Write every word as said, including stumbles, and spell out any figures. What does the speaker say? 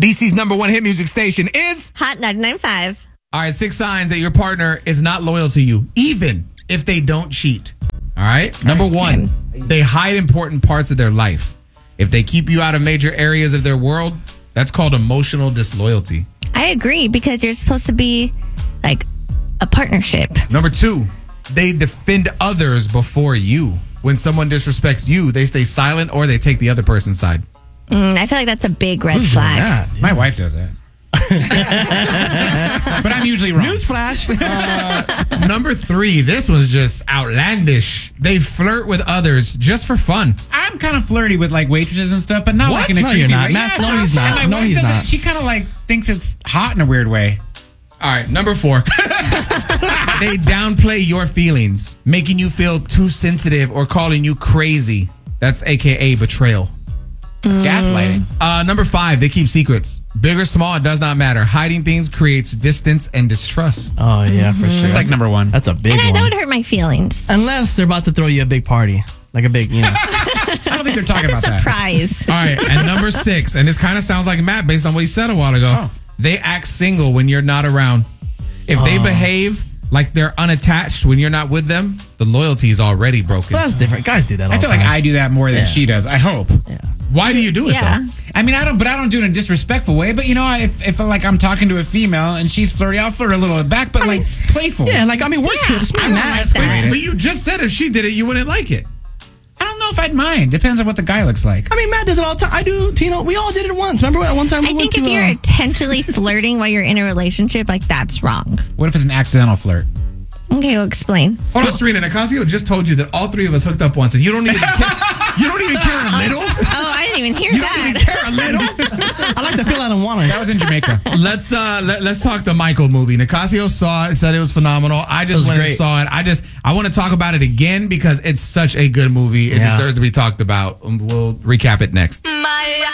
D C's number one hit music station is Hot ninety-nine point five. All right, six signs that your partner is not loyal to you, even if they don't cheat. All right? Number one, they hide important parts of their life. If they keep you out of major areas of their world, that's called emotional disloyalty. I agree, because you're supposed to be like a partnership. Number two, they defend others before you. When someone disrespects you, they stay silent or they take the other person's side. Mm, I feel like that's a big red Who's flag. that? My wife does that. But I'm usually wrong. Newsflash. Uh, number three, this was just outlandish. They flirt with others just for fun. I'm kind of flirty with like waitresses and stuff, but not What? like in a No, creepy you're not. way. Matt, Yeah, no, he's and not. my No, wife he's does it. not. She kind of like thinks it's hot in a weird way. All right, number four. They downplay your feelings, making you feel too sensitive or calling you crazy. That's A K A betrayal. It's gaslighting. Uh, number five, they keep secrets. Big or small, it does not matter. Hiding things creates distance and distrust. Oh, yeah, for sure. It's like number one. That's a big And I, one. that would hurt my feelings. Unless they're about to throw you a big party. Like a big, you know. I don't think they're talking That's a about that. surprise. All right, and number six, and this kind of sounds like Matt based on what he said a while ago. Oh. They act single when you're not around. If they behave like they're unattached when you're not with them, the loyalty is already broken. But that's different. Guys do that all I feel the like time. I do that more than Yeah. she does. I hope. Yeah. Why do you do it Yeah. though? I mean, I don't, but I don't do it in a disrespectful way. But you know, if if like I'm talking to a female and she's flirty, I'll flirt a little back, but like playful. Yeah, like, I mean, work trips. I Man, don't that's like that. great. But you just said if she did it, you wouldn't like it. I don't know if I'd mind. Depends on what the guy looks like. I mean, Matt does it all the time. I do, Tino. We all did it once. Remember at one time we I went think to... if you're uh, intentionally flirting while you're in a relationship, like that's wrong. What if it's an accidental flirt? Okay, well, explain. Hold on, Serena. Nicasio just told you that all three of us hooked up once, and you don't even care. You don't even care a little. Oh, I didn't even hear You that. don't even care a little. I like to feel I don't want That to. was in Jamaica. Let's uh let, let's talk the Michael movie. Nicasio saw it, said it was phenomenal. I just was went and great. saw it. I just I want to talk about it again because it's such a good movie. It Yeah. deserves to be talked about. Um, We'll recap it next. My